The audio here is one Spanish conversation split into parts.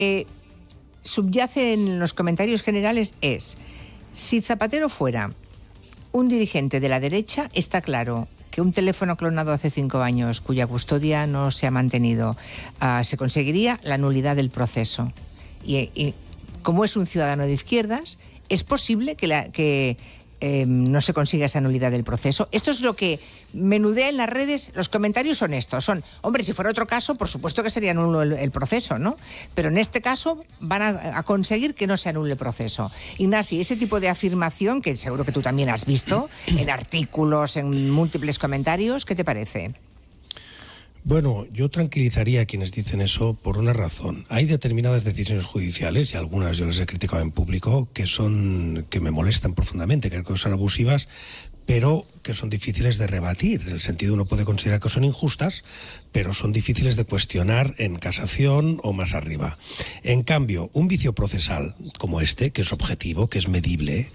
subyace en los comentarios generales es: si Zapatero fuera un dirigente de la derecha, está claro que un teléfono clonado hace 5 años, cuya custodia no se ha mantenido, se conseguiría la nulidad del proceso. Y como es un ciudadano de izquierdas, es posible que no se consiga esa nulidad del proceso. Esto es lo que menudea en las redes. Los comentarios son estos. Hombre, si fuera otro caso, por supuesto que sería nulo el proceso, ¿no? Pero en este caso van a conseguir que no se anule el proceso. Ignasi, ese tipo de afirmación, que seguro que tú también has visto en artículos, en múltiples comentarios, ¿qué te parece? Bueno, yo tranquilizaría a quienes dicen eso por una razón. Hay determinadas decisiones judiciales, y algunas yo las he criticado en público, que me molestan profundamente, que son abusivas, pero que son difíciles de rebatir. En el sentido, uno puede considerar que son injustas, pero son difíciles de cuestionar en casación o más arriba. En cambio, un vicio procesal como este, que es objetivo, que es medible,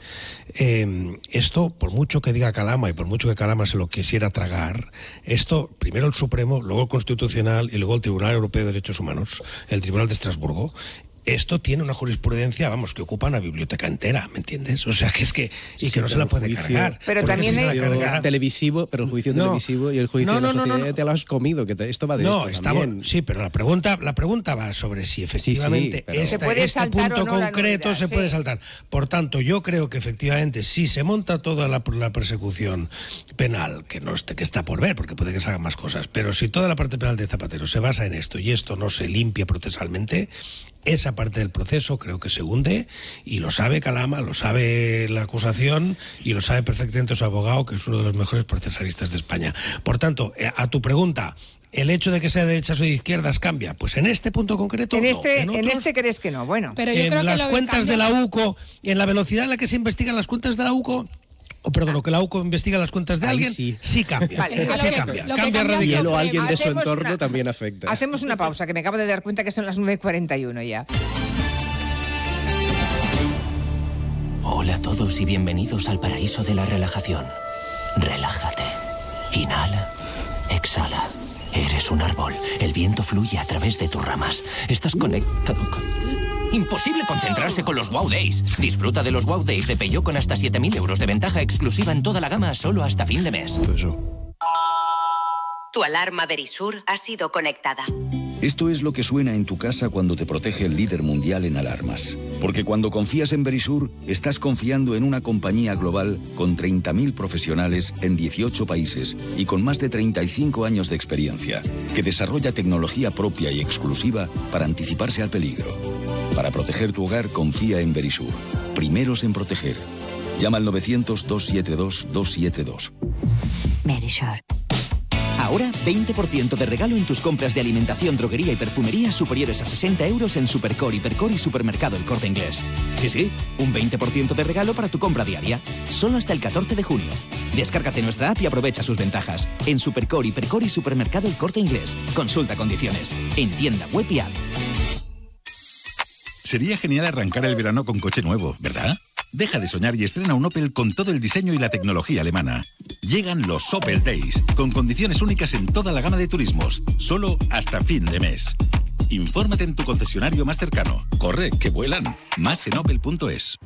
esto, por mucho que diga Calama y por mucho que Calama se lo quisiera tragar, esto, primero el Supremo, luego el Constitucional y luego el Tribunal Europeo de Derechos Humanos, el Tribunal de Estrasburgo, esto tiene una jurisprudencia, que ocupa una biblioteca entera, ¿me entiendes? O sea, que no se la puede cargar. Pero también hay televisivo, pero el juicio televisivo y el juicio de la sociedad te lo has comido, que esto va de esto también. Sí, pero la pregunta va sobre si efectivamente este punto concreto se puede saltar. Por tanto, yo creo que efectivamente si se monta toda la persecución penal, que está por ver, porque puede que se hagan más cosas, pero si toda la parte penal de Zapatero se basa en esto y esto no se limpia procesalmente, esa parte del proceso creo que se hunde, y lo sabe Calama, lo sabe la acusación y lo sabe perfectamente su abogado, que es uno de los mejores procesalistas de España. Por tanto, a tu pregunta, ¿el hecho de que sea de derechas o de izquierdas cambia? Pues en este punto concreto en este crees que no. Bueno, pero yo creo en que las cuentas de la UCO, en la velocidad en la que se investigan las cuentas de la UCO, que la UCO investiga las cuentas de alguien, sí cambia. Vale, sí cambia radicalmente. Y a alguien de su entorno también afecta. Hacemos una pausa, que me acabo de dar cuenta que son las 9:41 ya. Hola a todos y bienvenidos al paraíso de la relajación. Relájate. Inhala. Exhala. Eres un árbol. El viento fluye a través de tus ramas. Estás conectado con... Imposible concentrarse con los Wow Days. Disfruta de los Wow Days de Peugeot con hasta 7.000 euros de ventaja exclusiva en toda la gama solo hasta fin de mes. Tu alarma Verisur ha sido conectada. Esto es lo que suena en tu casa cuando te protege el líder mundial en alarmas. Porque cuando confías en Verisur, estás confiando en una compañía global con 30.000 profesionales en 18 países y con más de 35 años de experiencia, que desarrolla tecnología propia y exclusiva para anticiparse al peligro. Para proteger tu hogar, confía en Verisur. Primeros en proteger. Llama al 900-272-272. Verisur. Ahora, 20% de regalo en tus compras de alimentación, droguería y perfumería superiores a 60 euros en Supercore, Hipercore y Supermercado El Corte Inglés. Sí, un 20% de regalo para tu compra diaria. Solo hasta el 14 de junio. Descárgate nuestra app y aprovecha sus ventajas. En Supercore, Hipercore y Supermercado El Corte Inglés. Consulta condiciones. En tienda web y app. Sería genial arrancar el verano con coche nuevo, ¿verdad? Deja de soñar y estrena un Opel con todo el diseño y la tecnología alemana. Llegan los Opel Days, con condiciones únicas en toda la gama de turismos, solo hasta fin de mes. Infórmate en tu concesionario más cercano. Corre, que vuelan. Más en opel.es.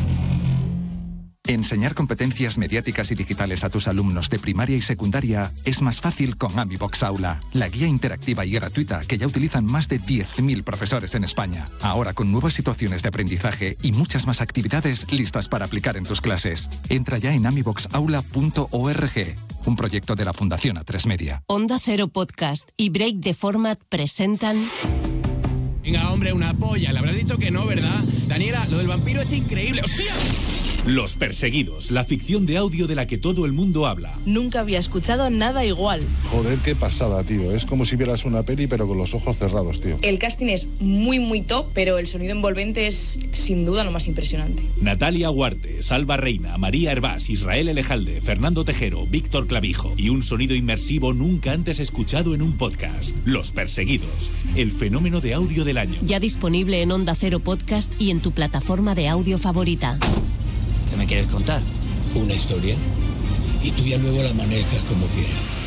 Enseñar competencias mediáticas y digitales a tus alumnos de primaria y secundaria es más fácil con AmiBox Aula, la guía interactiva y gratuita que ya utilizan más de 10.000 profesores en España. Ahora con nuevas situaciones de aprendizaje y muchas más actividades listas para aplicar en tus clases. Entra ya en amiboxaula.org, un proyecto de la Fundación A3 Media. Onda Cero Podcast y Break the Format presentan... Venga, hombre, una polla. Le habrás dicho que no, ¿verdad? Daniela, lo del vampiro es increíble. ¡Hostia! Los Perseguidos, la ficción de audio de la que todo el mundo habla. Nunca había escuchado nada igual. Joder, qué pasada, tío. Es como si vieras una peli, pero con los ojos cerrados, tío. El casting es muy top, pero el sonido envolvente es sin duda lo más impresionante. Natalia Huarte, Salva Reina, María Hervás, Israel Elejalde, Fernando Tejero, Víctor Clavijo y un sonido inmersivo nunca antes escuchado en un podcast. Los Perseguidos, el fenómeno de audio del año. Ya disponible en Onda Cero Podcast y en tu plataforma de audio favorita. ¿Qué me quieres contar? Una historia. Y tú ya luego la manejas como quieras.